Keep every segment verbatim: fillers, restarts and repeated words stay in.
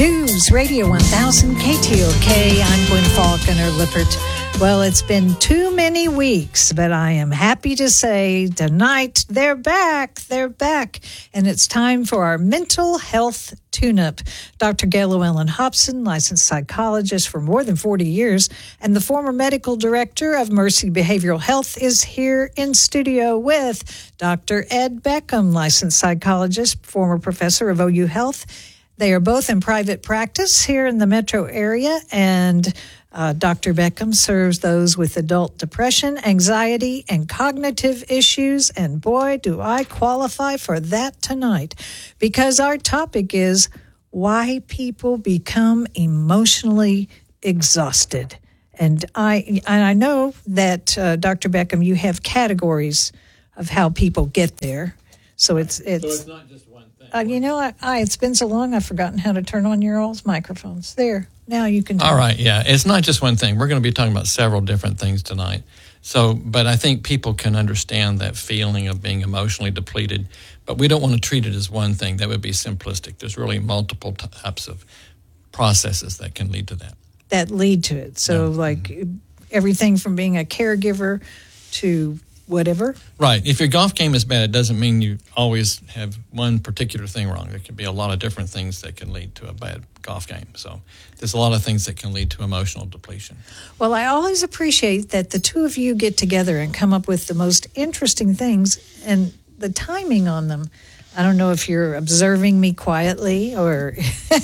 News Radio one thousand K T O K. I'm Gwen Falconer Lippert. Well, it's been too many weeks, but I am happy to say tonight they're back. They're back. And it's time for our mental health tune-up. Doctor Gail Llewellyn Hobson, licensed psychologist for more than forty years, and the former medical director of Mercy Behavioral Health, is here in studio with Doctor Ed Beckham, licensed psychologist, former professor of O U Health. They are both in private practice here in the metro area, and uh, Doctor Beckham serves those with adult depression, anxiety, and cognitive issues. And boy, do I qualify for that tonight, because our topic is why people become emotionally exhausted. And I, and I know that, uh, Doctor Beckham, you have categories of how people get there. So it's it's, so it's not just one thing. Uh, you know, I, I it's been so long I've forgotten how to turn on your all's microphones. There, now you can. All right, yeah, it's not just one thing. We're going to be talking about several different things tonight. So, but I think people can understand that feeling of being emotionally depleted, but we don't want to treat it as one thing. That would be simplistic. There's really multiple types of processes that can lead to that. That lead to it. So, yeah. like mm-hmm. everything from being a caregiver to whatever. Right. If your golf game is bad, it doesn't mean you always have one particular thing wrong. There can be a lot of different things that can lead to a bad golf game. So there's a lot of things that can lead to emotional depletion. Well, I always appreciate that the two of you get together and come up with the most interesting things and the timing on them. I don't know if you're observing me quietly or...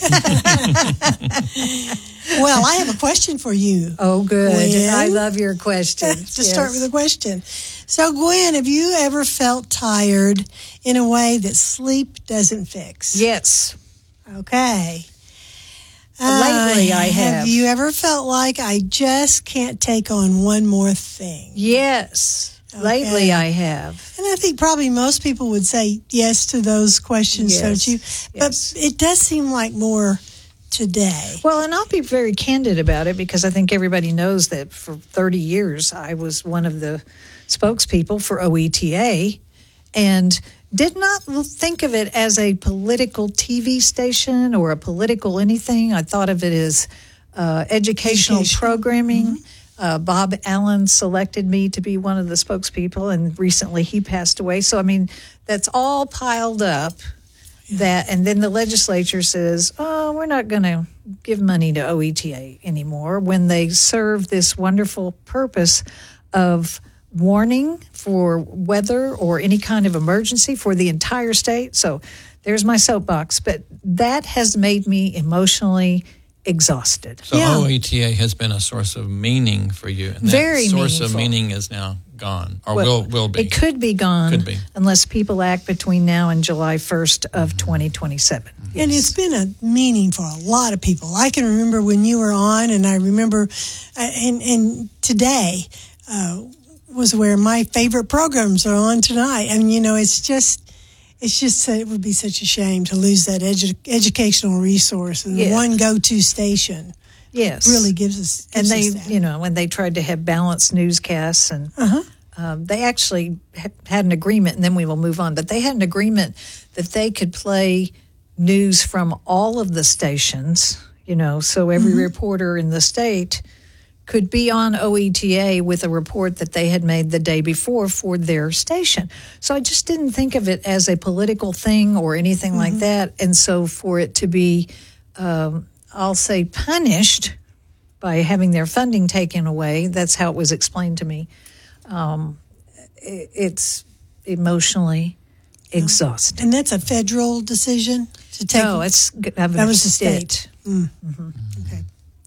Well, I have a question for you. Oh, good. Gwen. I love your questions. to yes. start with a question. So, Gwen, have you ever felt tired in a way that sleep doesn't fix? Yes. Okay. Lately, uh, I have. Have you ever felt like I just can't take on one more thing? Yes. Okay. Lately, I have. And I think probably most people would say yes to those questions, yes. don't you? Yes. But it does seem like more today. Well, and I'll be very candid about it because I think everybody knows that for thirty years I was one of the spokespeople for O E T A and did not think of it as a political T V station or a political anything. I thought of it as uh, educational Education. programming. Mm-hmm. Uh, Bob Allen selected me to be one of the spokespeople, and recently he passed away. So, I mean, that's all piled up. That and then the legislature says, oh, we're not going to give money to O E T A anymore when they serve this wonderful purpose of warning for weather or any kind of emergency for the entire state. So there's my soapbox. But that has made me emotionally exhausted. So yeah. O E T A has been a source of meaning for you. And that Very source meaningful. of meaning is now gone, or well, will will be. It could be gone could be. unless people act between now and July first of mm-hmm. twenty twenty-seven. Yes. And it's been a meaning for a lot of people. I can remember when you were on, and I remember, uh, and, and today uh, was where my favorite programs are on tonight. And, you know, it's just... It's just, it would be such a shame to lose that edu- educational resource and yeah. the one go-to station. Yes. Really gives us gives And they, us that. you know, when they tried to have balanced newscasts and uh-huh. um, they actually ha- had an agreement, and then we will move on, but they had an agreement that they could play news from all of the stations, you know, so every mm-hmm. reporter in the state could be on O E T A with a report that they had made the day before for their station. So I just didn't think of it as a political thing or anything mm-hmm. like that. And so for it to be, um, I'll say, punished by having their funding taken away, that's how it was explained to me. Um, it, it's emotionally exhausting. And that's a federal decision to take? No, it's that was the state. state. Mm. Mm-hmm. Okay.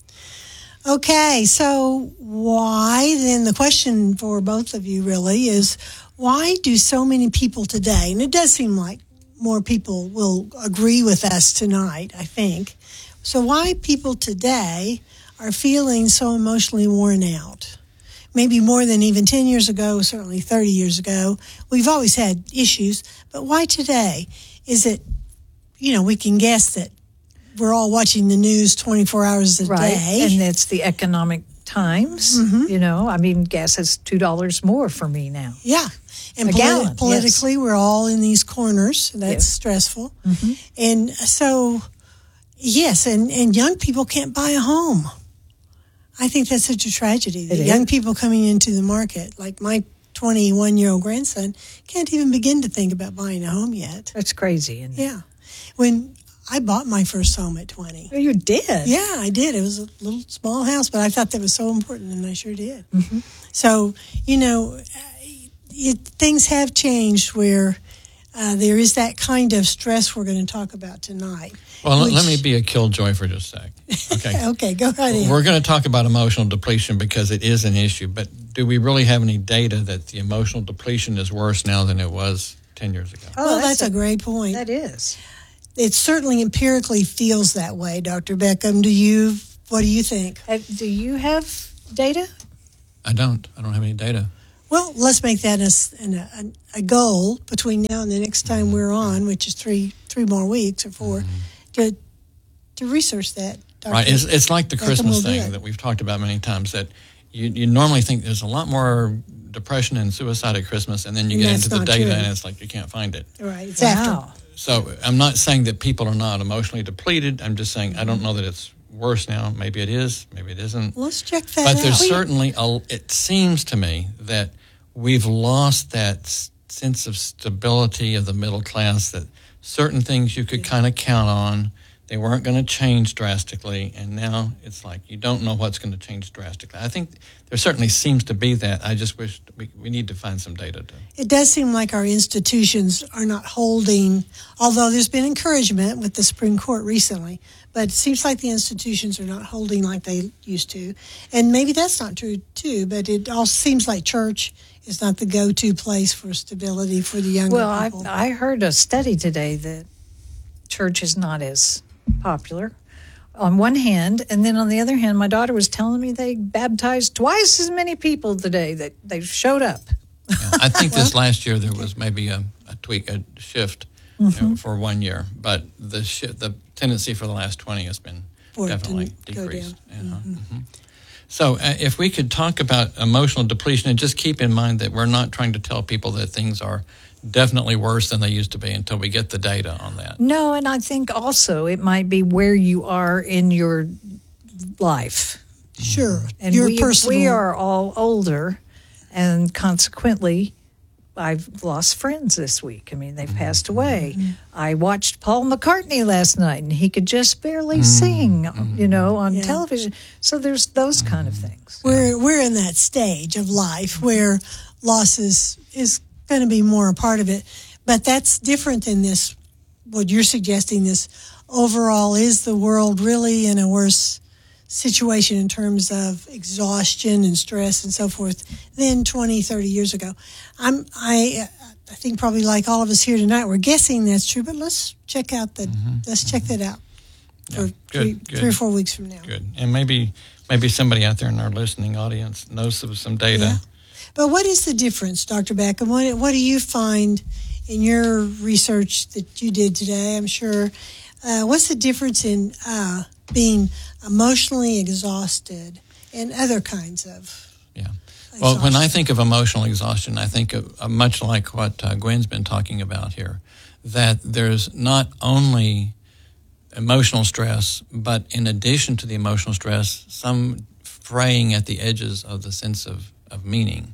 Okay, so why, then the question for both of you really is, why do so many people today, and it does seem like more people will agree with us tonight, I think, so why people today are feeling so emotionally worn out? Maybe more than even ten years ago, certainly thirty years ago. We've always had issues, but why today? Is it, you know, we can guess that we're all watching the news twenty-four hours a right. day. And it's the economic times. Mm-hmm. You know, I mean, gas is two dollars more for me now. Yeah. And a politi- gallon, politically, yes. we're all in these corners. That's yes. stressful. Mm-hmm. And so, Yes, and, and young people can't buy a home. I think that's such a tragedy. The It young is. people coming into the market, like my twenty-one-year-old grandson, can't even begin to think about buying a home yet. That's crazy. And Yeah. When I bought my first home at twenty. you did. Yeah, I did. It was a little small house, but I thought that was so important, and I sure did. Mm-hmm. So, you know, it, things have changed where uh, there is that kind of stress we're going to talk about tonight. Well, let- which- let me be a killjoy for just a sec. Okay. Okay, go right ahead. We're going to talk about emotional depletion because it is an issue, but do we really have any data that the emotional depletion is worse now than it was ten years ago? Oh, well, that's, a, great point. That is. It certainly empirically feels that way, Doctor Beckham. Do you? What do you think? Uh, do you have data? I don't. I don't have any data. Well, let's make that a, an- a, a goal between now and the next time we're on, which is three three more weeks or 4 to to research that. Doctor Right. It's, it's like the Beckham Christmas will do thing it. that we've talked about many times, that you, you normally think there's a lot more depression and suicide at Christmas, and then you And get that's into the not data true. and it's like you can't find it. Right. It's after. Wow. So I'm not saying that people are not emotionally depleted. I'm just saying I don't know that it's worse now. Maybe it is. Maybe it isn't. Let's check that But out. there's certainly, a, it seems to me that we've lost that s- sense of stability of the middle class, that certain things you could kind of count on. They weren't going to change drastically, and now it's like you don't know what's going to change drastically. I think there certainly seems to be that. I just wish we, we need to find some data to. It does seem like our institutions are not holding, although there's been encouragement with the Supreme Court recently, but it seems like the institutions are not holding like they used to. And maybe that's not true too, but it all seems like church is not the go-to place for stability for the younger Well, I, people. I heard a study today that church is not as popular on one hand, and then on the other hand, my daughter was telling me they baptized twice as many people today that they showed up. Yeah, I think this last year there was maybe a, a tweak, a shift you know, for one year, but the shi the tendency for the last twenty has been For it to definitely go decreased. down. Yeah. Mhm. So uh, if we could talk about emotional depletion, and just keep in mind that we're not trying to tell people that things are definitely worse than they used to be until we get the data on that. No, and I think also it might be where you are in your life. Sure. And Your we, personal. we are all older, and consequently, I've lost friends this week. I mean, they've passed away. I watched Paul McCartney last night, and he could just barely sing, you know, on Yeah. television. So there's those kind of things. We're we're in that stage of life where loss is is going to be more a part of it, but that's different than this. What you're suggesting, this overall, is the world really in a worse situation in terms of exhaustion and stress and so forth than twenty, thirty years ago? I'm I I think probably like all of us here tonight, we're guessing that's true, but let's check out the let's check that out for Yeah, good, three, good. three or four weeks from now. Good. And maybe maybe somebody out there in our listening audience knows of some data. Yeah. But what is the difference, Doctor Beckham? What, what do you find in your research that you did today? I'm sure. Uh, what's the difference in uh, being emotionally exhausted and other kinds of? Yeah. Well, when I exhaustion? think of emotional exhaustion, I think of uh, much like what uh, Gwen's been talking about here, that there's not only emotional stress, but in addition to the emotional stress, some fraying at the edges of the sense of, of meaning.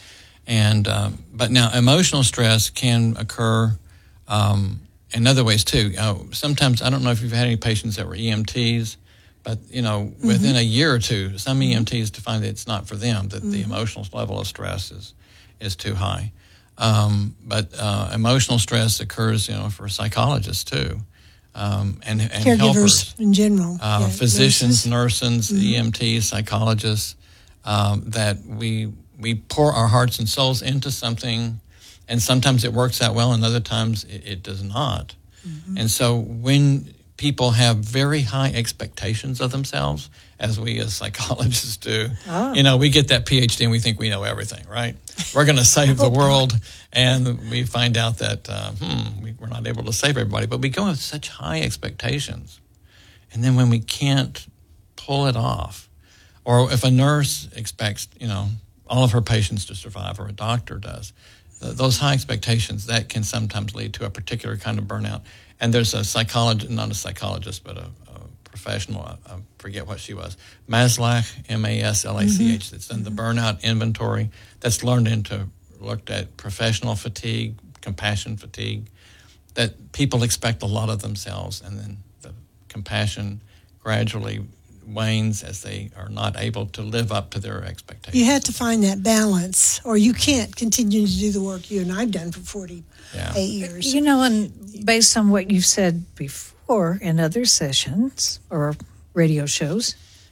And um, but now emotional stress can occur um, in other ways too. Uh, sometimes, I don't know if you've had any patients that were E M Ts, but you know, within a year or two, some E M Ts to find that it's not for them, that the emotional level of stress is is too high. Um, but uh, emotional stress occurs, you know, for psychologists too, um, and and caregivers helpers, in general, uh, yeah, physicians, nurses. nurses, E M Ts, psychologists, um, that we we pour our hearts and souls into something, and sometimes it works out well, and other times it, it does not. Mm-hmm. And so when people have very high expectations of themselves, as we as psychologists do, Oh. you know, we get that P H D and we think we know everything, right? We're going to save the world, and we find out that, uh, hmm, we, we're not able to save everybody. But we go with such high expectations, and then when we can't pull it off, or if a nurse expects, you know, all of her patients to survive, or a doctor does, th- those high expectations, that can sometimes lead to a particular kind of burnout. And there's a psychologist, not a psychologist, but a, a professional, I, I forget what she was, Maslach, M A S L A C H, mm-hmm. that's done the burnout inventory, that's learned into, looked at professional fatigue, compassion fatigue, that people expect a lot of themselves, and then the compassion gradually wanes as they are not able to live up to their expectations. You have to find that balance, or you can't continue to do the work you and I've done for forty-eight yeah. years. You know, and based on what you've said before in other sessions or radio shows,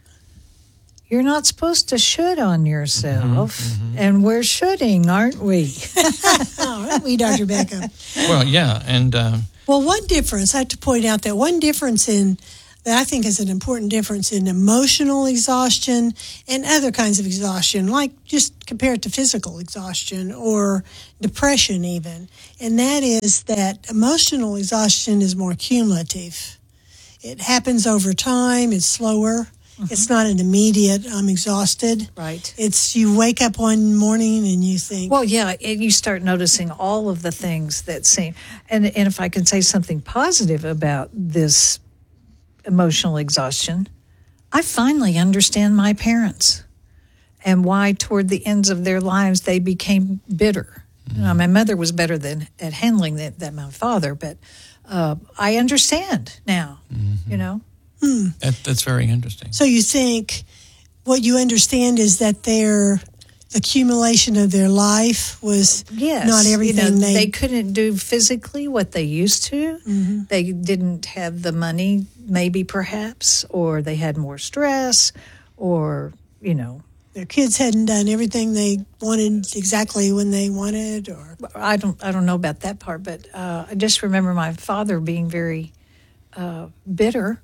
you're not supposed to should on yourself, mm-hmm, mm-hmm. and we're shoulding, aren't we? Aren't we, Doctor Beckham? Well, yeah, and... Uh, well, one difference, I have to point out that one difference in, that I think is an important difference in emotional exhaustion and other kinds of exhaustion, like just compared to physical exhaustion or depression even, and that is that emotional exhaustion is more cumulative. It happens over time, it's slower. Mm-hmm. It's not an immediate, I'm exhausted. Right. It's you wake up one morning and you think... Well, yeah, and you start noticing all of the things that seem... And, and if I can say something positive about this emotional exhaustion, I finally understand my parents and why toward the ends of their lives they became bitter. Mm-hmm. You know, my mother was better than at handling that than my father, but uh, I understand now, mm-hmm. you know. Hmm. That, that's very interesting. So you think what you understand is that their accumulation of their life was yes. not everything you know, they... They couldn't do physically what they used to. Mm-hmm. They didn't have the money, maybe perhaps, or they had more stress, or, you know... Their kids hadn't done everything they wanted exactly when they wanted, or... I don't, I don't know about that part, but uh, I just remember my father being very uh, bitter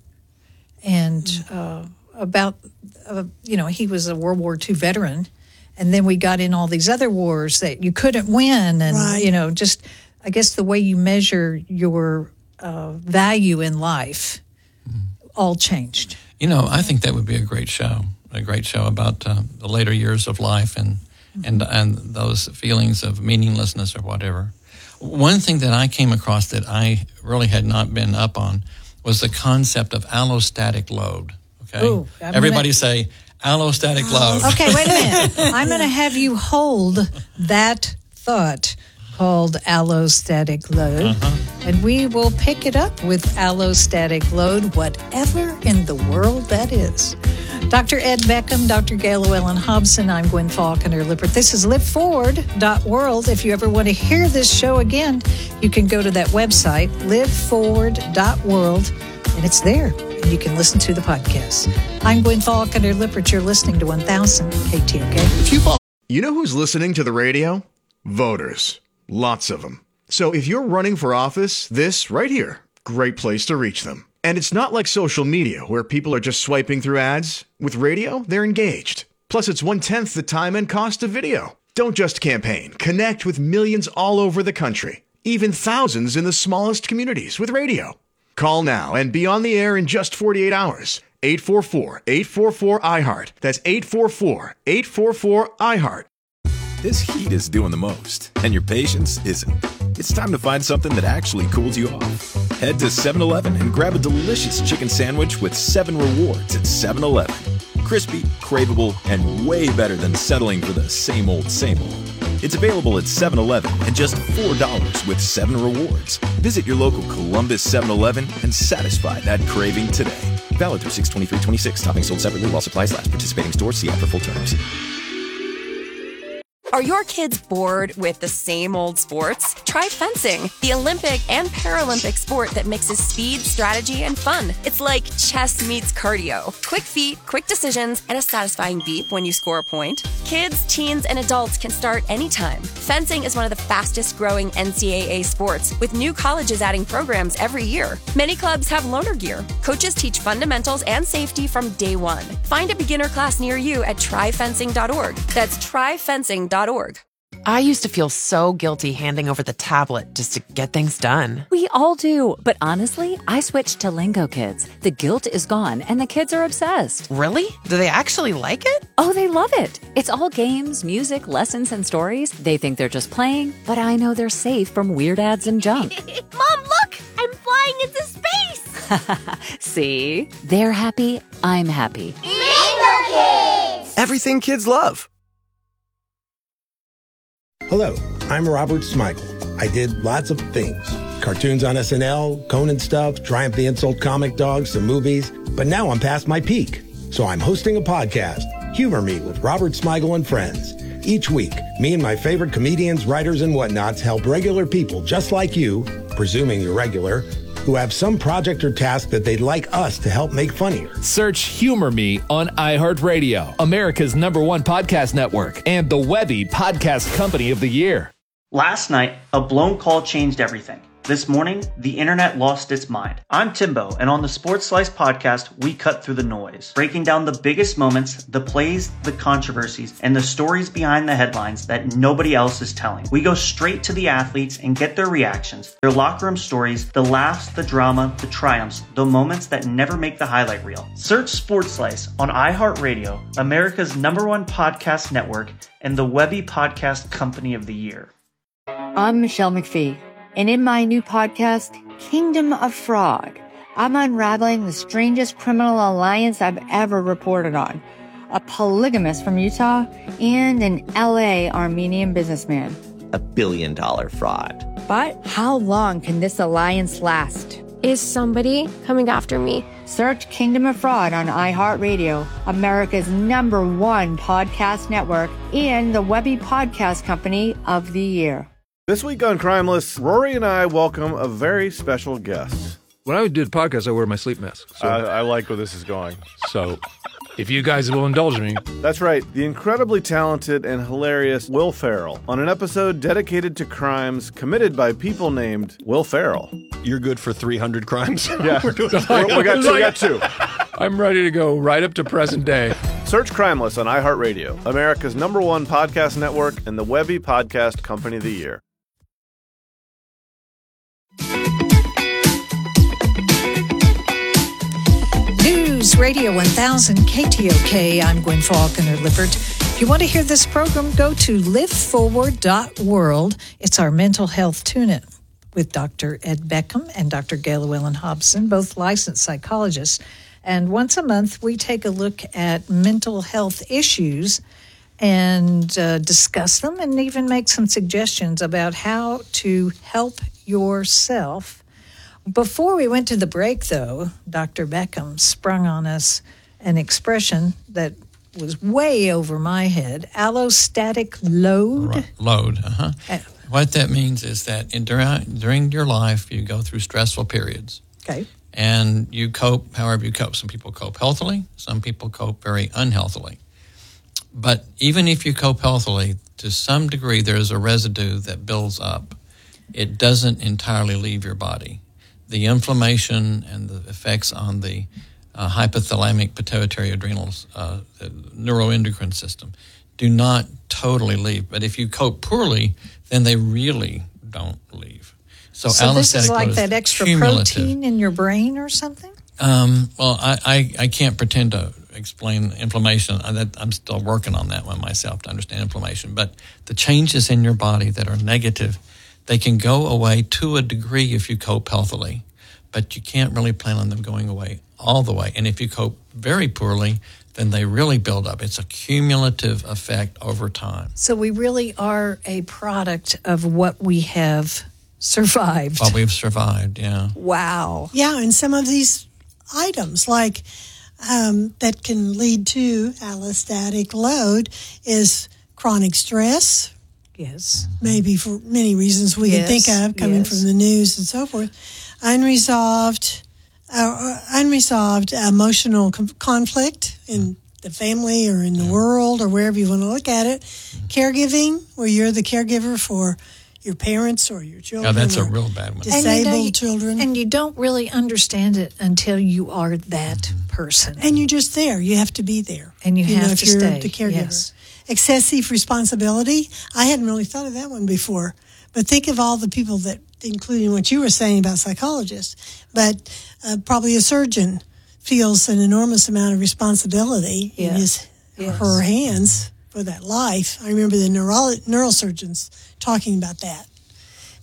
and uh, about, uh, you know, he was a World War Two veteran, and then we got in all these other wars that you couldn't win, and, right. you know, just, I guess the way you measure your uh, value in life mm. all changed. You know, I think that would be a great show, a great show about uh, the later years of life and, mm-hmm. and, and those feelings of meaninglessness or whatever. One thing that I came across that I really had not been up on was the concept of allostatic load. Okay, Ooh, everybody gonna... say allostatic load. Okay, wait a minute. I'm going to have you hold that thought called allostatic load, uh-huh. and we will pick it up with allostatic load, whatever in the world that is. Doctor Ed Beckham, Doctor Gail Llewellyn Hobson, I'm Gwen Falconer Lippert. This is live forward dot world. If you ever want to hear this show again, you can go to that website, live forward dot world, and it's there. And you can listen to the podcast. I'm Gwen Falconer Lippert. You're listening to one thousand K T O K. If you, you know who's listening to the radio? Voters. Lots of them. So if you're running for office, this right here, great place to reach them. And it's not like social media where people are just swiping through ads. With radio, they're engaged. Plus, it's one-tenth the time and cost of video. Don't just campaign. Connect with millions all over the country. Even thousands in the smallest communities with radio. Call now and be on the air in just forty-eight hours. eight four four, eight four four, I heart. That's eight four four, eight four four, I heart. This heat is doing the most, and your patience isn't. It's time to find something that actually cools you off. Head to seven eleven and grab a delicious chicken sandwich with seven rewards at seven eleven. Crispy, craveable, and way better than settling for the same old, same old. It's available at seven eleven and just four dollars with seven rewards. Visit your local Columbus seven eleven and satisfy that craving today. Valid through six twenty-three twenty-six. Topping sold separately while supplies last. Participating stores. See app for full terms. Are your kids bored with the same old sports? Try fencing, the Olympic and Paralympic sport that mixes speed, strategy, and fun. It's like chess meets cardio. Quick feet, quick decisions, and a satisfying beep when you score a point. Kids, teens, and adults can start anytime. Fencing is one of the fastest growing N C double A sports, with new colleges adding programs every year. Many clubs have loaner gear. Coaches teach fundamentals and safety from day one. Find a beginner class near you at try fencing dot org. That's try fencing dot org. I used to feel so guilty handing over the tablet just to get things done. We all do, but honestly, I switched to Lingo Kids. The guilt is gone, and the kids are obsessed. Really? Do they actually like it? Oh, they love it. It's all games, music, lessons, and stories. They think they're just playing, but I know they're safe from weird ads and junk. Mom, look! I'm flying into space! See? They're happy, I'm happy. Rainbow Kids! Everything kids love. Hello, I'm Robert Smigel. I did lots of things. Cartoons on S N L, Conan stuff, Triumph the Insult comic dogs, some movies. But now I'm past my peak. So I'm hosting a podcast, Humor Me with Robert Smigel and Friends. Each week, me and my favorite comedians, writers, and whatnots help regular people just like you, presuming you're regular, who have some project or task that they'd like us to help make funnier. Search Humor Me on iHeartRadio, America's number one podcast network, and the Webby Podcast Company of the Year. Last night, a blown call changed everything. This morning, the internet lost its mind. I'm Timbo, and on the Sports Slice podcast, we cut through the noise, breaking down the biggest moments, the plays, the controversies, and the stories behind the headlines that nobody else is telling. We go straight to the athletes and get their reactions, their locker room stories, the laughs, the drama, the triumphs, the moments that never make the highlight reel. Search Sports Slice on iHeartRadio, America's number one podcast network, and the Webby Podcast Company of the Year. I'm Michelle McPhee. And in my new podcast, Kingdom of Fraud, I'm unraveling the strangest criminal alliance I've ever reported on. A polygamist from Utah and an L A Armenian businessman. A billion dollar fraud. But how long can this alliance last? Is somebody coming after me? Search Kingdom of Fraud on iHeartRadio, America's number one podcast network, and the Webby Podcast Company of the Year. This week on Crimeless, Rory and I welcome a very special guest. When I do the podcast, I wear my sleep mask. So. I, I like where this is going. So, if you guys will indulge me. That's right, the incredibly talented and hilarious Will Ferrell on an episode dedicated to crimes committed by people named Will Ferrell. You're good for three hundred crimes? Yeah, we, we, got two, we got two. I'm ready to go right up to present day. Search Crimeless on iHeartRadio, America's number one podcast network, and the Webby Podcast Company of the Year. News Radio one thousand K T O K. I'm Gwen Faulconer Lippert. If you want to hear this program, go to live forward dot world. It's our mental health tune-in with Doctor Ed Beckham and Doctor Gail Llewellyn Hobson, both licensed psychologists. And once a month, we take a look at mental health issues and uh, discuss them and even make some suggestions about how to help yourself. Before we went to the break, though, Doctor Beckham sprung on us an expression that was way over my head, allostatic load. Right. Load, uh-huh. Uh, what that means is that in, during, during your life, you go through stressful periods. Okay. And you cope however you cope. Some people cope healthily. Some people cope very unhealthily. But even if you cope healthily, to some degree, there's a residue that builds up. It doesn't entirely leave your body. The inflammation and the effects on the uh, hypothalamic pituitary adrenals, uh, the neuroendocrine system, do not totally leave. But if you cope poorly, then they really don't leave. So, so this is like that extra cumulative. protein in your brain or something? Um, well, I, I, I can't pretend to explain inflammation. I, that, I'm still working on that one myself to understand inflammation. But the changes in your body that are negative, they can go away to a degree if you cope healthily, but you can't really plan on them going away all the way. And if you cope very poorly, then they really build up. It's a cumulative effect over time. So we really are a product of what we have survived. What we've survived, yeah. Wow. Yeah, and some of these items, like um, that can lead to allostatic load, is chronic stress. Yes. Maybe for many reasons we yes. can think of, coming yes. from the news and so forth. Unresolved, uh, unresolved emotional com- conflict in the family or in the yeah. world or wherever you want to look at it. Caregiving, where you're the caregiver for your parents or your children. Yeah, that's a real bad one. Disabled and you know, you, children. And you don't really understand it until you are that person. And you're just there. You have to be there. And you, you have know, to if you're stay. the caregiver. Yes. Excessive responsibility. I hadn't really thought of that one before. But think of all the people that, including what you were saying about psychologists, but uh, probably a surgeon feels an enormous amount of responsibility yeah. in his yes. her hands for that life. I remember the neuro- neurosurgeons talking about that.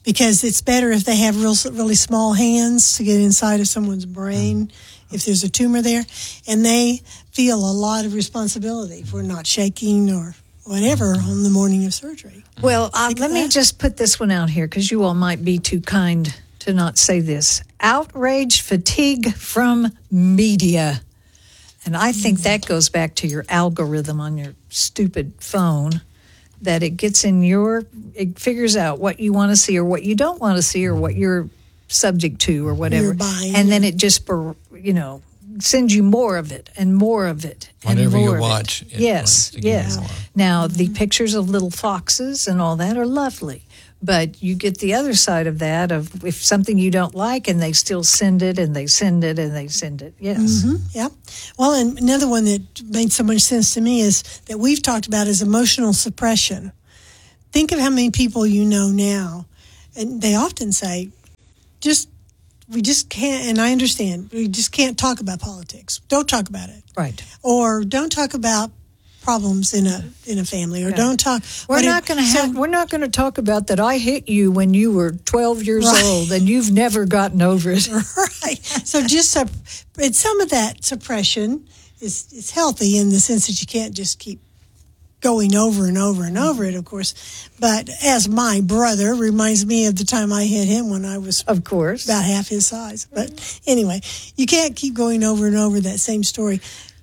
because it's better if they have real, really small hands to get inside of someone's brain if there's a tumor there. And they feel a lot of responsibility for not shaking or whatever on the morning of surgery. Well, uh, let me just put this one out here because you all might be too kind to not say this. Outrage fatigue from media. And I think that goes back to your algorithm on your stupid phone, that it gets in your, it figures out what you want to see or what you don't want to see or what you're subject to or whatever. You're buying. And then it just, you know, sends you more of it and more of it. And Whatever more you of watch. It. Yes, yes. Now, the pictures of little foxes and all that are lovely. But you get the other side of that of if something you don't like and they still send it and they send it and they send it. Yes. Mm-hmm. Yep. Well, and another one that made so much sense to me is that we've talked about is emotional suppression. Think of how many people you know now, and they often say, just, we just can't, and I understand, we just can't talk about politics. Don't talk about it. Right. Or don't talk about problems in a in a family, or Yeah. don't talk. We're not going to have. We're not going to talk about that. I hit you when you were twelve years Right. old, and you've never gotten over it. Right. So just sup- and some of that suppression is is healthy in the sense that you can't just keep going over and over and over it, of course. But as my brother reminds me of the time I hit him when I was, of course, about half his size. But anyway, you can't keep going over and over that same story,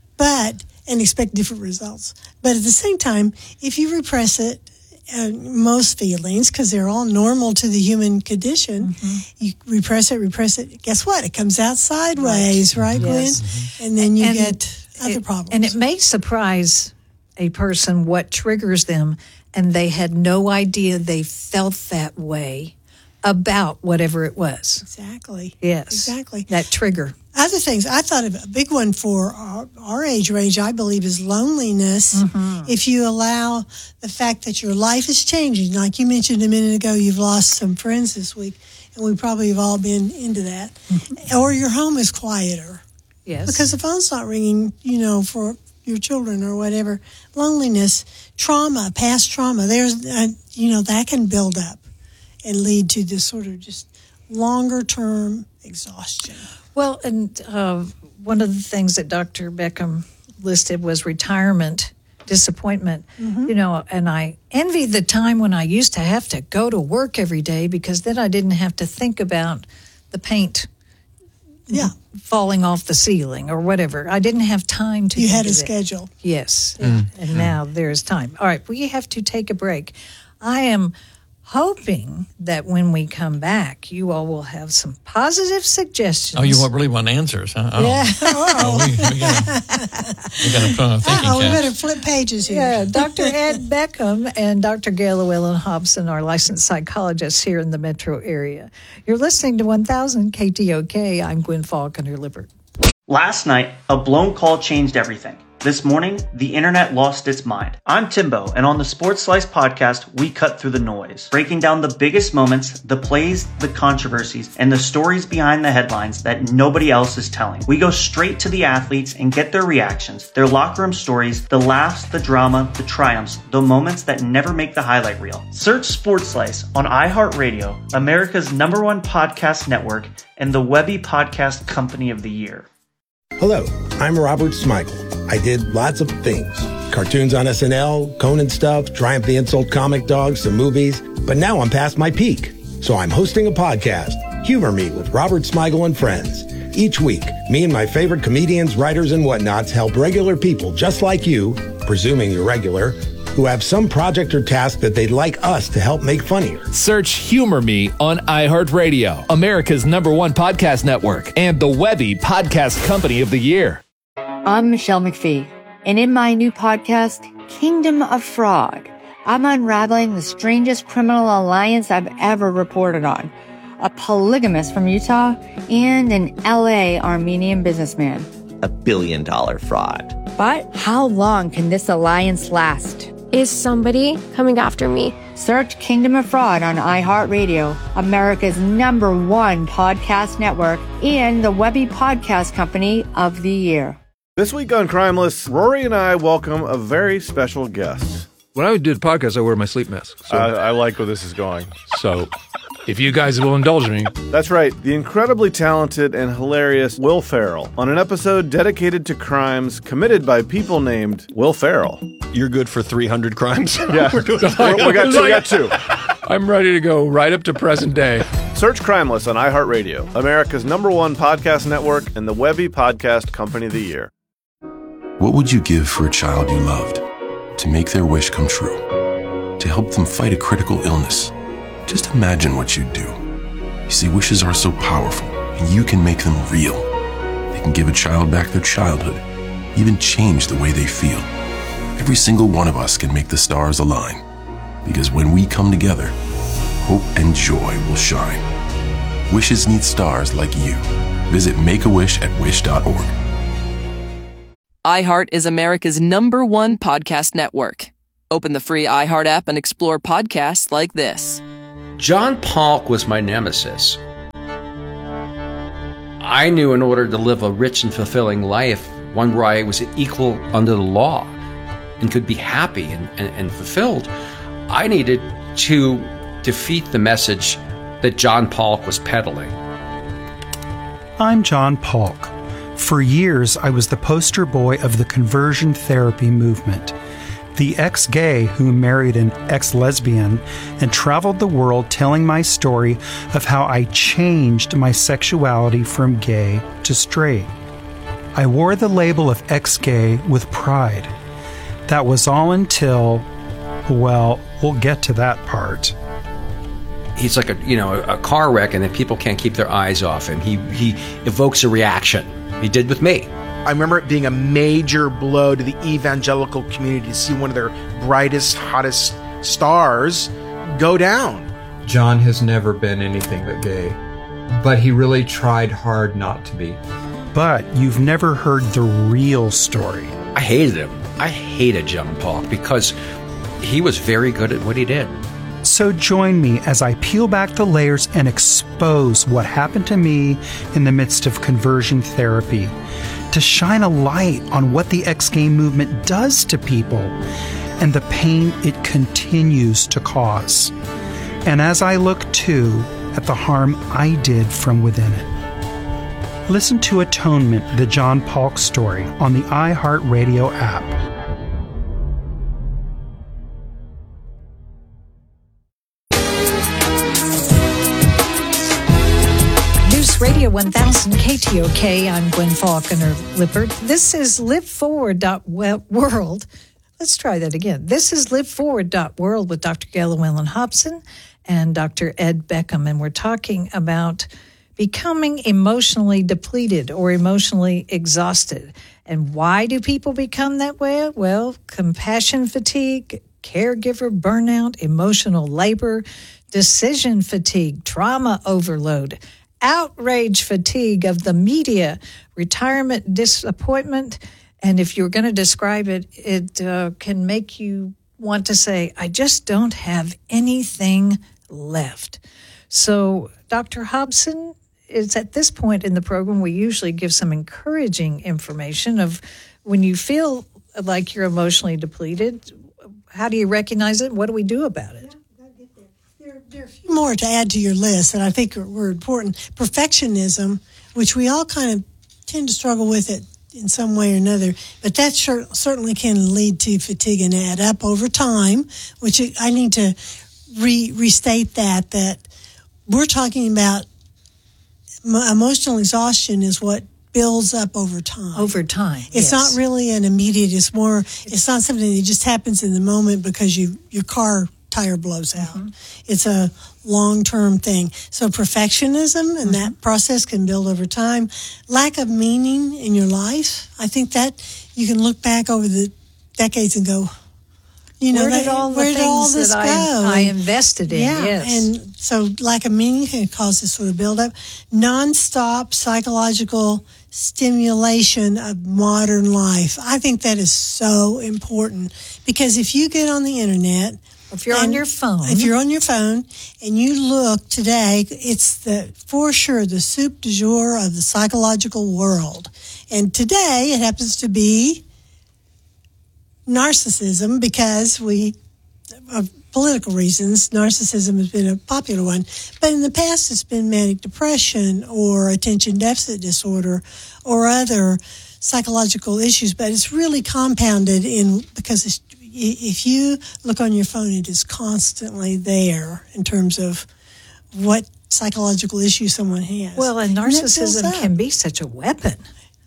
but and expect different results. But at the same time, if you repress it, uh, most feelings, because they're all normal to the human condition, mm-hmm. you repress it, repress it. Guess what? It comes out sideways, right, right Gwen? Yes. Mm-hmm. And then you and get other it, problems. And it may surprise a person what triggers them, and they had no idea they felt that way about whatever it was. Exactly. Yes. Exactly. That trigger. Other things, I thought of a big one for our, our age range, I believe, is loneliness. Mm-hmm. If you allow the fact that your life is changing, like you mentioned a minute ago, you've lost some friends this week, and we probably have all been into that. Mm-hmm. Or your home is quieter. Yes. Because the phone's not ringing, you know, for your children or whatever. Loneliness, trauma, past trauma, there's, uh, you know, that can build up and lead to this sort of just longer-term exhaustion. Well, and uh, one of the things that Doctor Beckham listed was retirement disappointment. Mm-hmm. You know, and I envy the time when I used to have to go to work every day because then I didn't have to think about the paint yeah. falling off the ceiling or whatever. I didn't have time to You think had a of it. schedule. Yes, Mm. and now there's time. All right, we have to take a break. I am hoping that when we come back, you all will have some positive suggestions. Oh, you really want answers, huh? Oh. Yeah. Oh, we, we got to put on a thinking Oh, we cap. better flip pages here. Yeah, Doctor Ed Beckham and Doctor Gail Llewellyn Hobson are licensed psychologists here in the metro area. You're listening to one thousand K T O K. I'm Gwen Falconer-Lippert. Last night, a blown call changed everything. This morning, the internet lost its mind. I'm Timbo, and on the Sports Slice podcast, we cut through the noise, breaking down the biggest moments, the plays, the controversies, and the stories behind the headlines that nobody else is telling. We go straight to the athletes and get their reactions, their locker room stories, the laughs, the drama, the triumphs, the moments that never make the highlight reel. Search Sports Slice on iHeartRadio, America's number one podcast network, and the Webby Podcast Company of the Year. Hello, I'm Robert Smigel. I did lots of things. Cartoons on S N L, Conan stuff, Triumph the Insult Comic Dog, some movies. But now I'm past my peak. So I'm hosting a podcast, Humor Me with Robert Smigel and Friends. Each week, me and my favorite comedians, writers, and whatnots help regular people just like you, presuming you're regular, who have some project or task that they'd like us to help make funnier. Search Humor Me on iHeartRadio, America's number one podcast network, and the Webby Podcast Company of the Year. I'm Michelle McPhee, and in my new podcast, Kingdom of Frog, I'm unraveling the strangest criminal alliance I've ever reported on. A polygamist from Utah and an L A Armenian businessman. A billion dollar fraud. But how long can this alliance last? Is somebody coming after me? Search Kingdom of Fraud on iHeartRadio, America's number one podcast network, and the Webby Podcast Company of the Year. This week on Crimeless, Rory and I welcome a very special guest. When I did podcasts, I wear my sleep mask. So, I, I like where this is going. So, If you guys will indulge me. That's right, the incredibly talented and hilarious Will Ferrell on an episode dedicated to crimes committed by people named Will Ferrell. You're good for three hundred crimes? Yeah, We're doing we got two. We got two. I'm ready to go right up to present day. Search Crimeless on iHeartRadio, America's number one podcast network and the Webby Podcast Company of the Year. What would you give for a child you loved? To make their wish come true? To help them fight a critical illness? Just imagine what you'd do. You see, wishes are so powerful, and you can make them real. They can give a child back their childhood, even change the way they feel. Every single one of us can make the stars align. Because when we come together, hope and joy will shine. Wishes need stars like you. Visit Make A Wish at wish dot org. iHeart is America's number one podcast network. Open the free iHeart app and explore podcasts like this. John Polk was my nemesis. I knew in order to live a rich and fulfilling life, one where I was equal under the law and could be happy and, and, and fulfilled, I needed to defeat the message that John Polk was peddling. I'm John Polk. For years, I was the poster boy of the conversion therapy movement. The ex-gay who married an ex-lesbian and traveled the world telling my story of how I changed my sexuality from gay to straight. I wore the label of ex-gay with pride. That was all until, well, we'll get to that part. He's like a, you know, a car wreck, and then people can't keep their eyes off him. He, he evokes a reaction. He did with me. I remember it being a major blow to the evangelical community to see one of their brightest, hottest stars go down. John has never been anything but gay, but he really tried hard not to be. But you've never heard the real story. I hated him. I hated John Polk because he was very good at what he did. So join me as I peel back the layers and expose what happened to me in the midst of conversion therapy, to shine a light on what the ex-gay movement does to people and the pain it continues to cause. And as I look, too, at the harm I did from within it. Listen to Atonement, the John Polk story, on the iHeartRadio app. Radio one thousand K T O K. I'm Gwen Faulconer Lippert. This is live forward dot world. Let's try that again. This is live forward dot world with Doctor Gail Llewellyn Hobson and Doctor Ed Beckham, and we're talking about becoming emotionally depleted or emotionally exhausted. And why do people become that way? Well, compassion fatigue, caregiver burnout, emotional labor, decision fatigue, trauma overload, outrage fatigue of the media, retirement disappointment. And if you're going to describe it, it uh, can make you want to say, I just don't have anything left. So, Doctor Hobson, it's at this point in the program we usually give some encouraging information of when you feel like you're emotionally depleted, how do you recognize it? What do we do about it? There are a few more to add to your list that I think are, were important. Perfectionism, which we all kind of tend to struggle with it in some way or another, but that sure, certainly can lead to fatigue and add up over time, which I need to re, restate that, that we're talking about emotional exhaustion is what builds up over time. Over time, It's yes. not really an immediate, it's more, it's not something that just happens in the moment because you your car tire blows out. Mm-hmm. It's a long-term thing. So perfectionism and mm-hmm. that process can build over time. Lack of meaning in your life, I think that you can look back over the decades and go, you know, where did that, all the where did things all this that go? I, I invested in? Yeah, yes. and so lack of meaning can cause this sort of buildup. Non-stop psychological stimulation of modern life. I think that is so important because if you get on the internet, if you're on your phone, if you're on your phone and you look today, it's the for sure the soup du jour of the psychological world. And today it happens to be narcissism because we of political reasons, narcissism has been a popular one. But in the past, it's been manic depression or attention deficit disorder or other psychological issues. But it's really compounded in because it's, if you look on your phone, it is constantly there in terms of what psychological issue someone has. Well, and And that narcissism builds up. can be such a weapon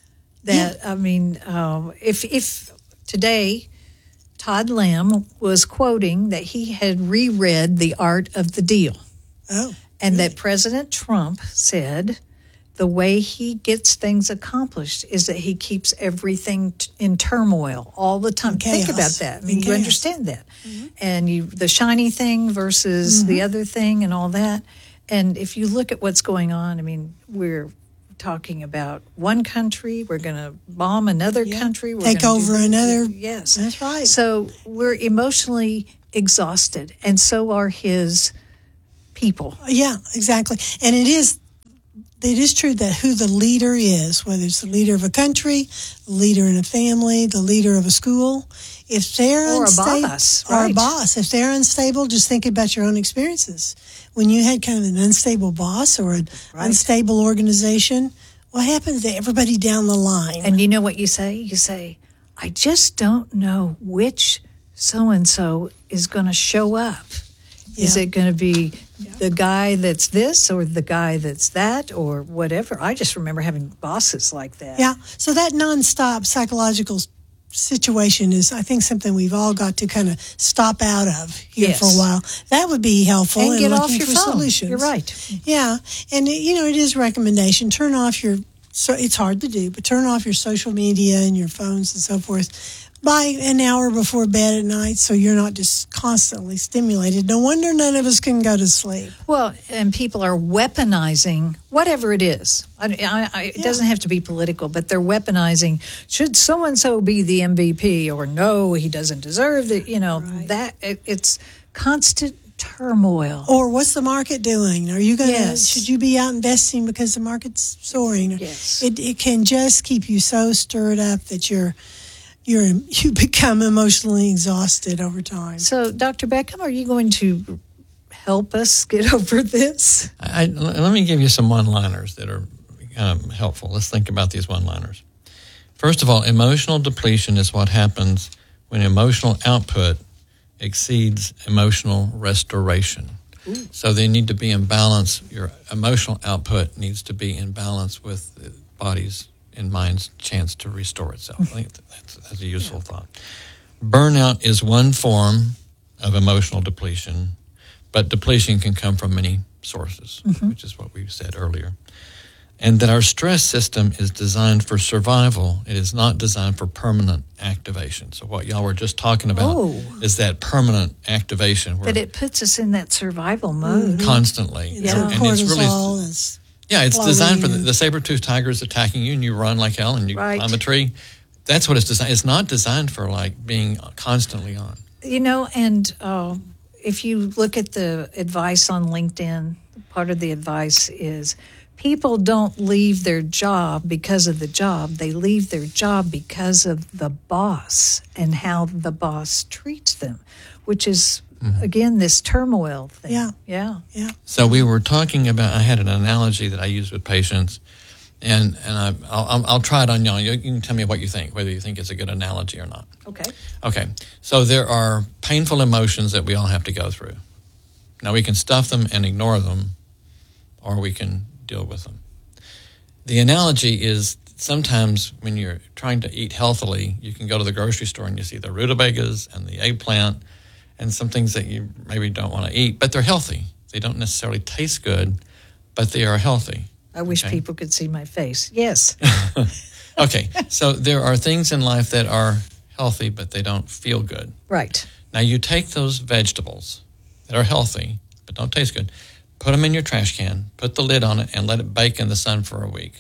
that, I mean, uh, if if today Todd Lamb was quoting that he had reread The Art of the Deal. Oh. And that President Trump said the way he gets things accomplished is that he keeps everything t- in turmoil all the time. Think chaos. about that. I In mean, you chaos. understand that. And you the shiny thing versus the other thing and all that. And if you look at what's going on, I mean, we're talking about one country, we're going to bomb another country. We're Take gonna do over this. another. Yes. That's right. So we're emotionally exhausted, and so are his people. Yeah, exactly. And it is it is true that who the leader is, whether it's the leader of a country, the leader in a family, the leader of a school, if they're Or a unstable, boss, or a right. boss, if they're unstable, just think about your own experiences. When you had kind of an unstable boss or an unstable organization, what happens to everybody down the line? And you know what you say? You say, I just don't know which so-and-so is going to show up. Is Yeah. it going to be the guy that's this or the guy that's that or whatever? I just remember having bosses like that. Yeah. So that nonstop psychological situation is, I think, something we've all got to kind of stop out of here Yes. for a while. That would be helpful. And in get off looking your for phone. solutions. You're right. Yeah. And, it- you know, it is a recommendation. Turn off your, so it's hard to do, but turn off your social media and your phones and so forth by an hour before bed at night so you're not just constantly stimulated. No wonder none of us can go to sleep. Well, and people are weaponizing whatever it is. I, I, I, it doesn't have to be political, but they're weaponizing. Should so and so be the M V P, or no, he doesn't deserve it? You know that it, it's constant turmoil. Or what's the market doing? Are you going to? Yes. Should you be out investing because the market's soaring? Yes. It it can just keep you so stirred up that you're you're you become emotionally exhausted over time. So, Doctor Beckham, are you going to help us get over this? I, let me give you some one-liners that are um, helpful. Let's think about these one-liners. First of all, emotional depletion is what happens when emotional output exceeds emotional restoration. Ooh. So they need to be in balance. Your emotional output needs to be in balance with the body's and mind's chance to restore itself. I think that's, that's a useful yeah. thought. Burnout is one form of emotional depletion, but depletion can come from many sources, mm-hmm. which is what we said earlier. And that our stress system is designed for survival. It is not designed for permanent activation. So what y'all were just talking about oh. is that permanent activation. But it puts us in that survival mode. Constantly. Yeah. And, and cortisol it's really... is Yeah, it's flowing. designed for the, the saber-toothed tiger is attacking you and you run like hell and you right. climb a tree. That's what it's designed. It's not designed for like being constantly on. You know, and uh, if you look at the advice on LinkedIn, part of the advice is people don't leave their job because of the job. They leave their job because of the boss and how the boss treats them, which is, mm-hmm. again, this turmoil thing. Yeah. Yeah. Yeah. So we were talking about, I had an analogy that I use with patients, and, and I, I'll, I'll try it on y'all. You can tell me what you think, whether you think it's a good analogy or not. Okay. Okay. So there are painful emotions that we all have to go through. Now, we can stuff them and ignore them, or we can deal with them. The analogy is sometimes when you're trying to eat healthily, you can go to the grocery store and you see the rutabagas and the eggplant and some things that you maybe don't want to eat, but they're healthy. They don't necessarily taste good, but they are healthy. I wish okay? people could see my face. Yes. Okay, so there are things in life that are healthy, but they don't feel good. Right. Now you take those vegetables that are healthy, but don't taste good, put them in your trash can, put the lid on it, and let it bake in the sun for a week.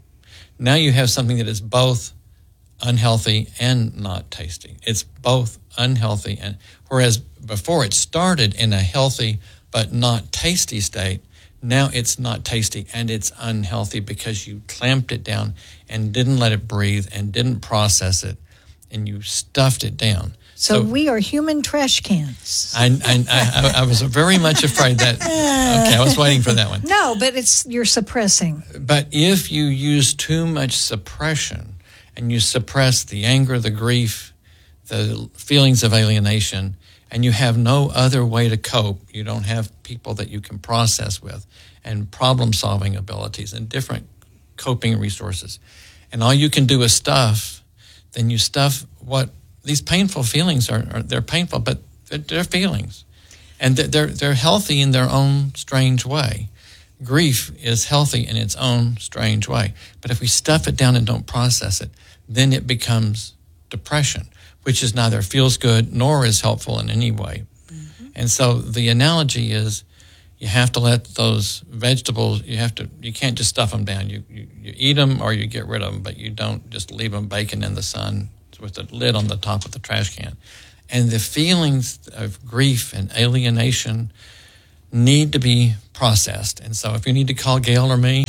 Now you have something that is both unhealthy and not tasty. It's both unhealthy, and whereas before it started in a healthy but not tasty state, now it's not tasty and it's unhealthy because you clamped it down and didn't let it breathe and didn't process it and you stuffed it down. So, so we are human trash cans. I, I, I, I was very much afraid that, okay, I was waiting for that one. No, but it's you're suppressing. But if you use too much suppression and you suppress the anger, the grief, the feelings of alienation, and you have no other way to cope, you don't have people that you can process with and problem-solving abilities and different coping resources, and all you can do is stuff, then you stuff what these painful feelings are, are they're painful, but they're, they're feelings. And they're, they're healthy in their own strange way. Grief is healthy in its own strange way. But if we stuff it down and don't process it, then it becomes depression, which is neither feels good nor is helpful in any way. Mm-hmm. And so the analogy is you have to let those vegetables, you have to, you can't just stuff them down. You, you, you eat them or you get rid of them, but you don't just leave them baking in the sun with the lid on the top of the trash can. And the feelings of grief and alienation need to be processed. And so if you need to call Gail or me,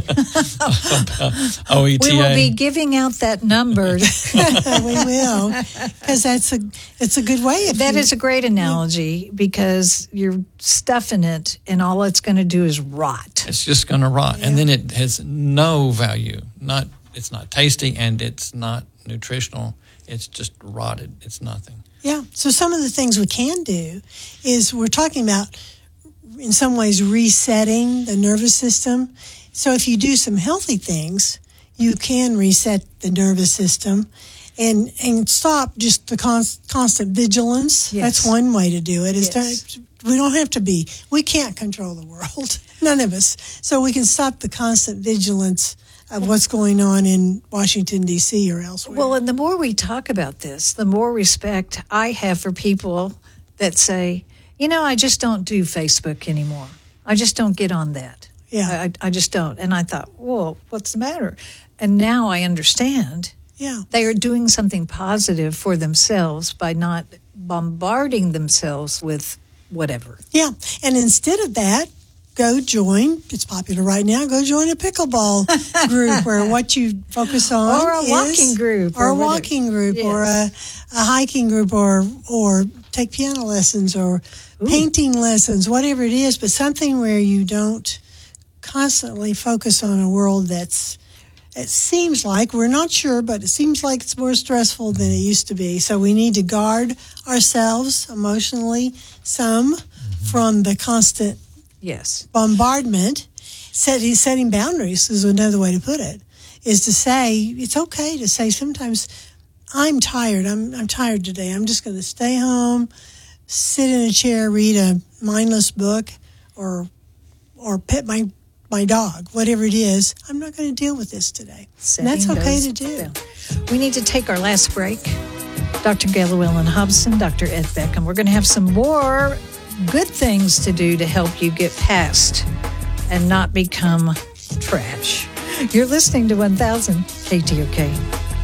O E T A. We will be giving out that number. We will, because that's a it's a good way. That you, is a great analogy because you're stuffing it, and all it's going to do is rot. It's just going to rot, yeah. And then it has no value. Not it's not tasty, and it's not nutritional. It's just rotted. It's nothing. Yeah. So some of the things we can do is we're talking about, in some ways, resetting the nervous system. So if you do some healthy things, you can reset the nervous system and and stop just the const, constant vigilance. Yes. That's one way to do it. Is yes. to, we don't have to be, we can't control the world. None of us. So we can stop the constant vigilance of what's going on in Washington, D C or elsewhere. Well, and the more we talk about this, the more respect I have for people that say, you know, I just don't do Facebook anymore. I just don't get on that. Yeah. I, I just don't. And I thought, whoa, what's the matter? And now I understand. Yeah. They are doing something positive for themselves by not bombarding themselves with whatever. Yeah. And instead of that, go join, it's popular right now, go join a pickleball group where what you focus on or a is, walking group. Or, or a walking group yes. or a, a hiking group or or take piano lessons or Ooh. painting lessons, whatever it is, but something where you don't constantly focus on a world that's, it seems like, we're not sure, but it seems like it's more stressful than it used to be. So we need to guard ourselves emotionally some mm-hmm. from the constant Yes. bombardment. Setting, setting boundaries is another way to put it, is to say, it's okay to say sometimes, I'm tired. I'm I'm tired today. I'm just going to stay home, sit in a chair, read a mindless book, or or pet my, my dog, whatever it is. I'm not going to deal with this today. And that's okay to do. Down. We need to take our last break. Doctor Gail Llewellyn Hobson, Doctor Ed Beckham. We're going to have some more good things to do to help you get past and not become trash. You're listening to one thousand K T O K.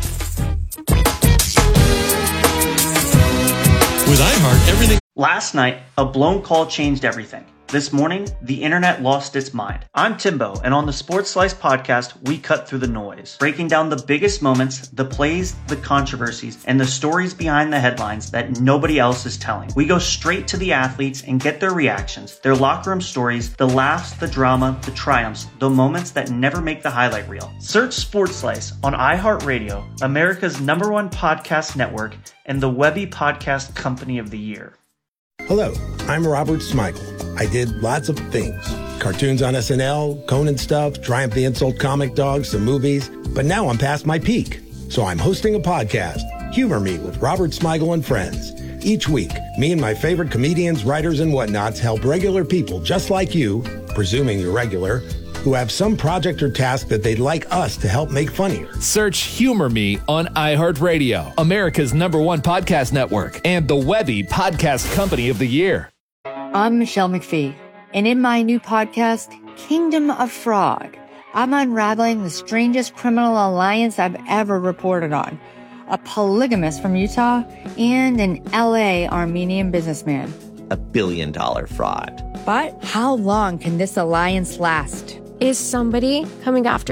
With iHeart, everything. Last night, a blown call changed everything. This morning, the internet lost its mind. I'm Timbo, and on the Sports Slice podcast, we cut through the noise, breaking down the biggest moments, the plays, the controversies, and the stories behind the headlines that nobody else is telling. We go straight to the athletes and get their reactions, their locker room stories, the laughs, the drama, the triumphs, the moments that never make the highlight reel. Search Sports Slice on iHeartRadio, America's number one podcast network, and the Webby Podcast Company of the Year. Hello, I'm Robert Smigel. I did lots of things. Cartoons on S N L, Conan stuff, Triumph the Insult Comic Dog, some movies. But now I'm past my peak. So I'm hosting a podcast, Humor Me with Robert Smigel and Friends. Each week, me and my favorite comedians, writers, and whatnots help regular people just like you, presuming you're regular, who have some project or task that they'd like us to help make funnier. Search Humor Me on iHeartRadio, America's number one podcast network, and the Webby Podcast Company of the Year. I'm Michelle McPhee, and in my new podcast, Kingdom of Frog, I'm unraveling the strangest criminal alliance I've ever reported on. A polygamist from Utah and an L A Armenian businessman. A billion dollar fraud. But how long can this alliance last? Is somebody coming after me?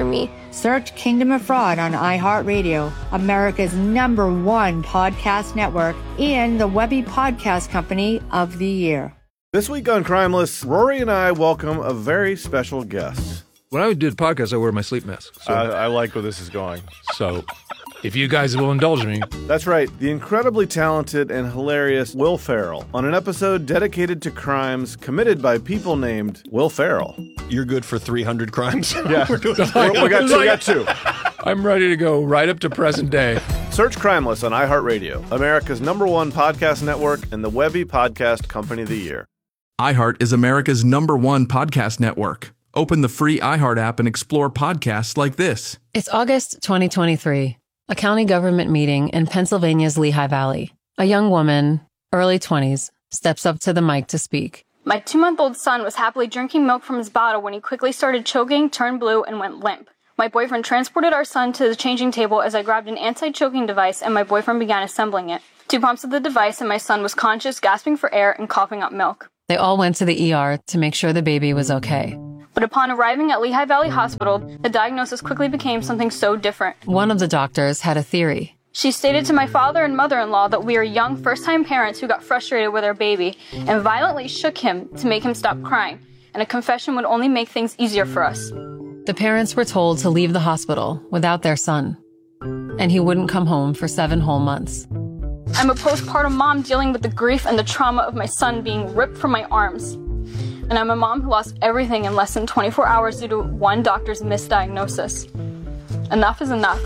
Search Kingdom of Fraud on iHeartRadio, America's number one podcast network, and the Webby Podcast Company of the Year. This week on Crimeless, Rory and I welcome a very special guest. When I do the podcast, I wear my sleep mask. So, I, I like where this is going. So, if you guys will indulge me. That's right, the incredibly talented and hilarious Will Ferrell on an episode dedicated to crimes committed by people named Will Ferrell. You're good for three hundred crimes? Yeah, We're doing we, we, got two, we got two. I'm ready to go right up to present day. Search Crimeless on iHeartRadio, America's number one podcast network and the Webby Podcast Company of the Year. iHeart is America's number one podcast network. Open the free iHeart app and explore podcasts like this. It's August twenty twenty-three, a county government meeting in Pennsylvania's Lehigh Valley. A young woman, early twenties, steps up to the mic to speak. My two-month-old son was happily drinking milk from his bottle when he quickly started choking, turned blue, and went limp. My boyfriend transported our son to the changing table as I grabbed an anti-choking device and my boyfriend began assembling it. Two pumps of the device and my son was conscious, gasping for air, and coughing up milk. They all went to the E R to make sure the baby was okay. But upon arriving at Lehigh Valley Hospital, the diagnosis quickly became something so different. One of the doctors had a theory. She stated to my father and mother-in-law that we are young first-time parents who got frustrated with our baby and violently shook him to make him stop crying, and a confession would only make things easier for us. The parents were told to leave the hospital without their son, and he wouldn't come home for seven whole months. I'm a postpartum mom dealing with the grief and the trauma of my son being ripped from my arms. And I'm a mom who lost everything in less than twenty-four hours due to one doctor's misdiagnosis. Enough is enough.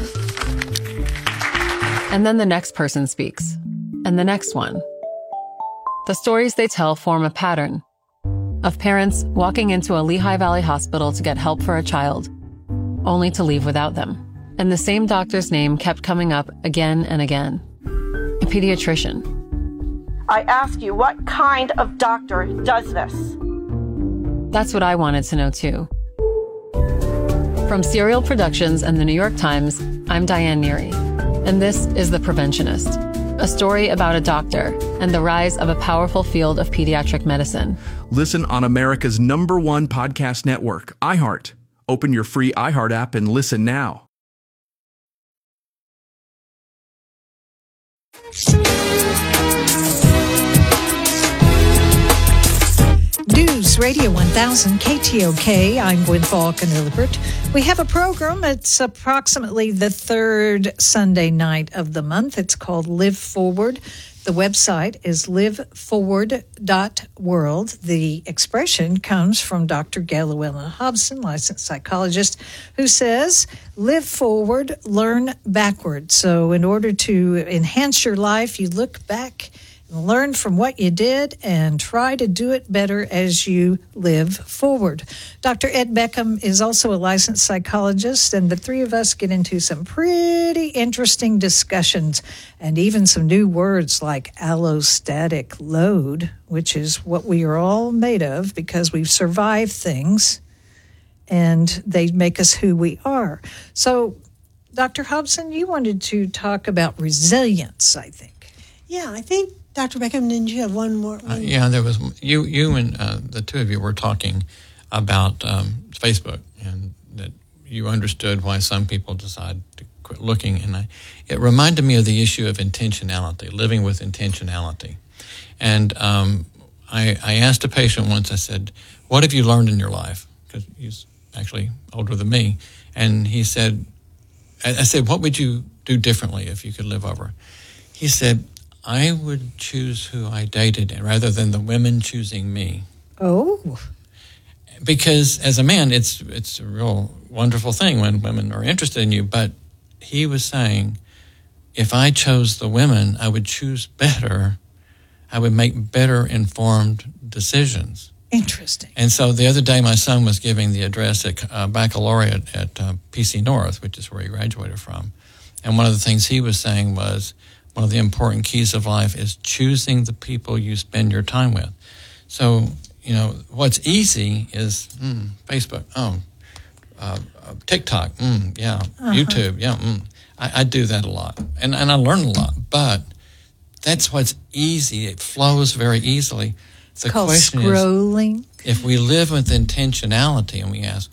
And then the next person speaks, and the next one. The stories they tell form a pattern of parents walking into a Lehigh Valley hospital to get help for a child, only to leave without them. And the same doctor's name kept coming up again and again. A pediatrician. I ask you, what kind of doctor does this? That's what I wanted to know too. From Serial Productions and the New York Times, I'm Diane Neary, and this is The Preventionist, a story about a doctor and the rise of a powerful field of pediatric medicine. Listen on America's number one podcast network, iHeart. Open your free iHeart app and listen now. News Radio one thousand K T O K. I'm Gwen Faulconer Lippert. We have a program. It's approximately the third Sunday night of the month. It's called Live Forward. The website is live forward dot world. The expression comes from Doctor Gallowella Hobson, licensed psychologist, who says, live forward, learn backward. So in order to enhance your life, you look back and learn from what you did and try to do it better as you live forward. Doctor Ed Beckham is also a licensed psychologist, and the three of us get into some pretty interesting discussions and even some new words like allostatic load, which is what we are all made of because we've survived things and they make us who we are. So, Doctor Hobson, you wanted to talk about resilience, I think. Yeah, I think Doctor Beckham, didn't you have one more? One? Uh, yeah, there was you. You and uh, the two of you were talking about um, Facebook, and that you understood why some people decide to quit looking. And I, it reminded me of the issue of intentionality, living with intentionality. And um, I, I asked a patient once. I said, "What have you learned in your life?" Because he's actually older than me, and he said, "I, I said, what would you do differently if you could live over?" He said, I would choose who I dated rather than the women choosing me. Oh. Because as a man, it's it's a real wonderful thing when women are interested in you. But he was saying, if I chose the women, I would choose better. I would make better informed decisions. Interesting. And so the other day, my son was giving the address at uh, baccalaureate at uh, P C North, which is where he graduated from. And one of the things he was saying was, one of the important keys of life is choosing the people you spend your time with. So, you know, what's easy is mm, Facebook, oh, uh, uh, TikTok, mm, yeah, uh-huh. YouTube, yeah. Mm. I, I do that a lot, and, and I learn a lot, but that's what's easy. It flows very easily. It's the called question scrolling. Is, if we live with intentionality and we ask,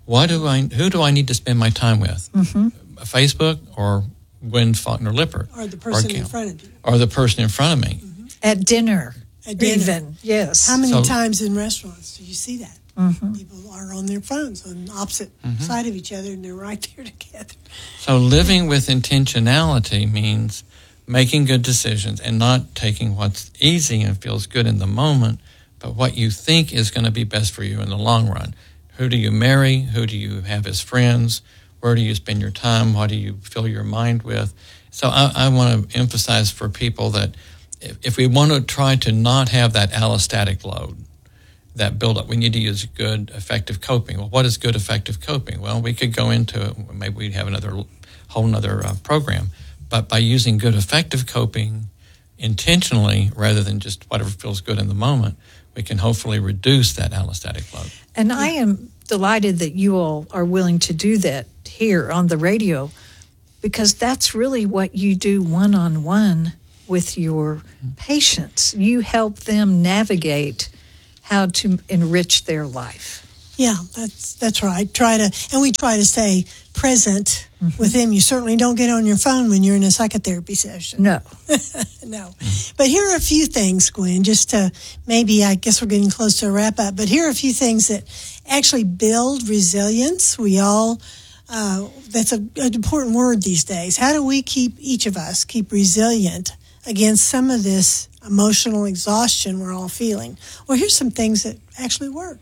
what do I, who do I need to spend my time with? Mm-hmm. Facebook or Gwen Faulkner Lippert? Or the person or in front of you. Or the person in front of me. Mm-hmm. At dinner. At dinner. Even, yes. How many So- times in restaurants do you see that? Mm-hmm. People are on their phones on opposite Mhm. side of each other, and they're right there together. So living with intentionality means making good decisions and not taking what's easy and feels good in the moment, but what you think is going to be best for you in the long run. Who do you marry? Who do you have as friends? Where do you spend your time? What do you fill your mind with? So I, I want to emphasize for people that if, if we want to try to not have that allostatic load, that buildup, we need to use good, effective coping. Well, what is good, effective coping? Well, we could go into, maybe we'd have another whole nother uh, program, but by using good, effective coping intentionally rather than just whatever feels good in the moment, we can hopefully reduce that allostatic load. And I am delighted that you all are willing to do that here on the radio, because that's really what you do one-on-one with your patients. You help them navigate how to enrich their life. Yeah, that's that's right. Try to, and we try to stay present mm-hmm. with them. You certainly don't get on your phone when you're in a psychotherapy session. No. No. But here are a few things, Gwen, just to maybe, I guess we're getting close to a wrap up, but here are a few things that actually build resilience. We all, uh, that's a, an important word these days. How do we keep, each of us, keep resilient against some of this emotional exhaustion we're all feeling? Well, here's some things that actually work.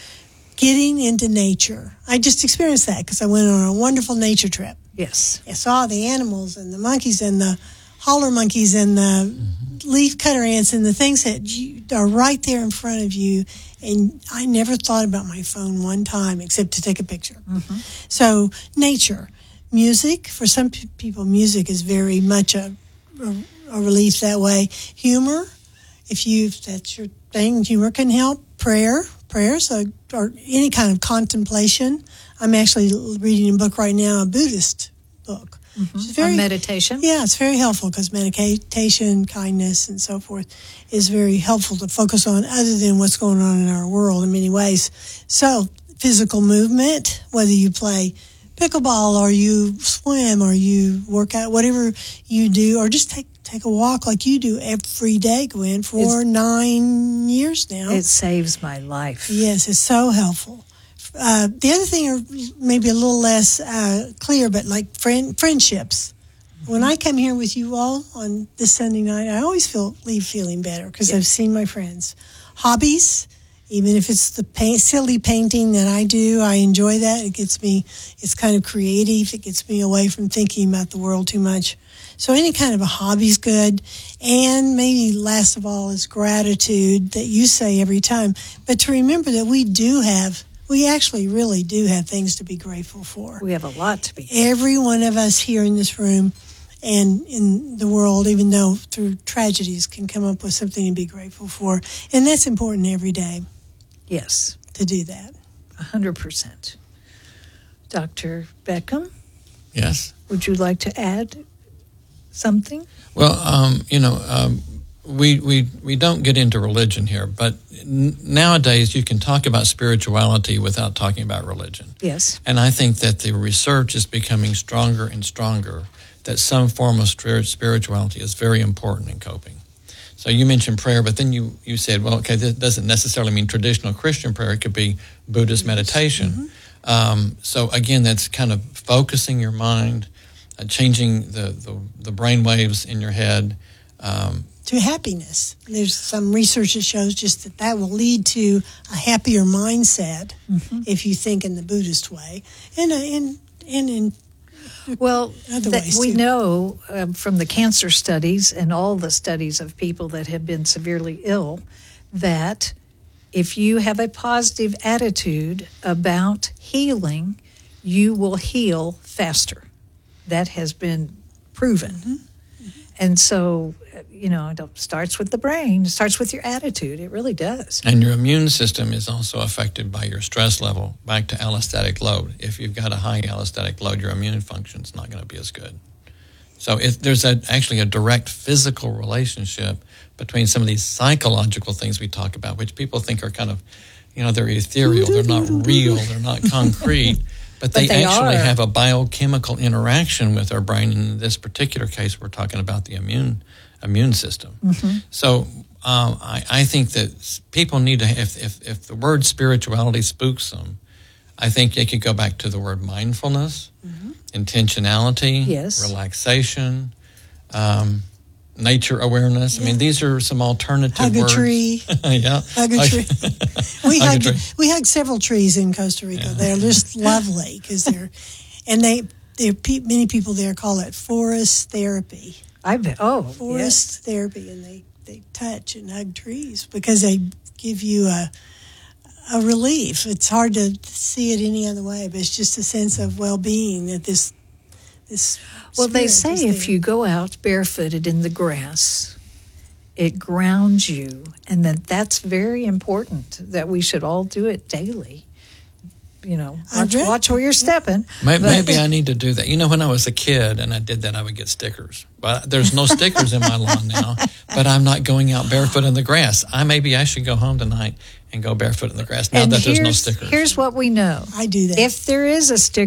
Getting into nature. I just experienced that because I went on a wonderful nature trip. Yes. I saw the animals and the monkeys and the holler monkeys and the leaf cutter ants and the things that you, are right there in front of you. And I never thought about my phone one time except to take a picture. Mm-hmm. So nature. Music. For some p- people, music is very much a, a, a relief that way. Humor. If you if that's your thing, humor can help. Prayer. Prayers or, or any kind of contemplation. I'm actually reading a book right now, a Buddhist book. Mm-hmm. It's very, on meditation? Yeah, it's very helpful because meditation, kindness, and so forth is very helpful to focus on other than what's going on in our world in many ways. So physical movement, whether you play pickleball or you swim or you work out, whatever you do, or just take Take a walk like you do every day, Gwen, for it's, nine years now. It saves my life. Yes, it's so helpful. Uh, the other thing, are maybe a little less uh, clear, but like friend friendships. Mm-hmm. When I come here with you all on this Sunday night, I always feel leave feeling better because yes. I've seen my friends. Hobbies, even if it's the paint, silly painting that I do, I enjoy that. It gets me, it's kind of creative. It gets me away from thinking about the world too much. So any kind of a hobby's good. And maybe last of all is gratitude that you say every time. But to remember that we do have, we actually really do have things to be grateful for. We have a lot to be. Every one of us here in this room and in the world, even though through tragedies, can come up with something to be grateful for. And that's important every day. Yes. To do that. A hundred percent. Doctor Beckham? Yes. Would you like to add something? Well, um, you know, um, we, we we don't get into religion here, but n- nowadays you can talk about spirituality without talking about religion. Yes. And I think that the research is becoming stronger and stronger that some form of spirit, spirituality is very important in coping. So you mentioned prayer, but then you, you said, well, okay, that doesn't necessarily mean traditional Christian prayer. It could be Buddhist meditation. Mm-hmm. Um, so again, that's kind of focusing your mind, uh, changing the, the, the brain waves in your head. Um, to happiness. There's some research that shows just that that will lead to a happier mindset mm-hmm. if you think in the Buddhist way. And, uh, and, and in Well, that we too. know um, from the cancer studies and all the studies of people that have been severely ill that if you have a positive attitude about healing, you will heal faster. That has been proven. Mm-hmm. Mm-hmm. And so, you know, it starts with the brain. It starts with your attitude. It really does. And your immune system is also affected by your stress level. Back to allostatic load. If you've got a high allostatic load, your immune function is not going to be as good. So if there's a, actually a direct physical relationship between some of these psychological things we talk about, which people think are kind of you know, they're ethereal, they're not real, they're not concrete, but they, But they actually are. have a biochemical interaction with our brain. In this particular case, we're talking about the immune immune system. Mm-hmm. So um, I, I think that people need to, if, if, if the word spirituality spooks them, I think they could go back to the word mindfulness, mm-hmm. intentionality, Yes. relaxation, um, nature awareness. Yeah. I mean, these are some alternative Hug words. a tree. yeah. Hug a tree. we Hug a hug tree. we hug several trees in Costa Rica. Yeah. They're just lovely because they're, and they there pe- many people there call it forest therapy. I bet. Oh, Forest yes. therapy, and they they touch and hug trees because they give you a a relief. It's hard to see it any other way, but it's just a sense of well being that this this. Well, they spirit say is if there. you go out barefooted in the grass, it grounds you, and that that's very important, that we should all do it daily. You know, watch, read- watch where you're stepping. Maybe, But- maybe I need to do that. You know, when I was a kid and I did that, I would get stickers. But there's no stickers in my lawn now. But I'm not going out barefoot in the grass. I maybe I should go home tonight and go barefoot in the grass now and that there's no here's- stickers. Here's what we know. I do that. If there is a sticker